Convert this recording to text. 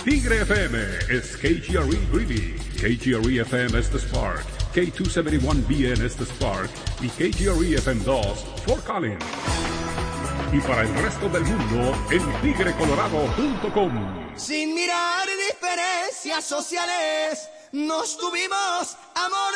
Tigre FM es KGRE Greeley, KGRE FM es The Spark, K271BN es The Spark y KGRE FM 2 Fort Collins. Y para el resto del mundo en tigrecolorado.com. Sin mirar diferencias sociales, nos tuvimos amor